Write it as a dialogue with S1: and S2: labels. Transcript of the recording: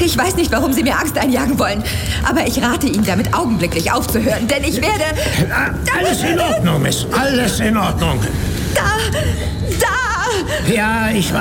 S1: Ich weiß nicht, warum Sie mir Angst einjagen wollen, aber ich rate Ihnen damit augenblicklich aufzuhören, denn ich werde...
S2: Alles in Ordnung, Miss. Alles in Ordnung.
S1: Da!
S2: Ja, ich